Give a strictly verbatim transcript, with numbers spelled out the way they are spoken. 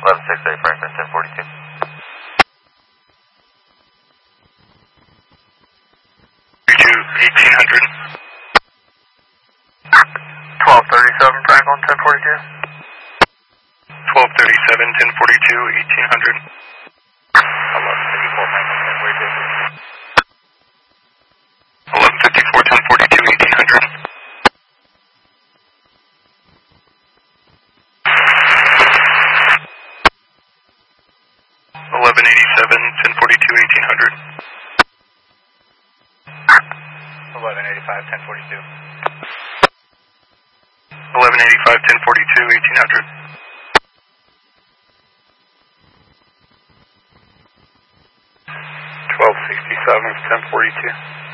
eleven sixty-eight Franklin, ten forty-two. eighteen hundred. twelve thirty-seven Franklin, ten forty-two. twelve thirty-seven, ten forty-two, eighteen hundred. eleven fifty-four Franklin, ten forty-two. eleven fifty-four, ten forty-two, eighteen hundred. eleven eighty-seven, ten forty-two, eighteen hundred. eleven eighty-five, ten forty-two. eleven eighty-five, ten forty-two, eighteen hundred. twelve sixty-seven, ten forty-two.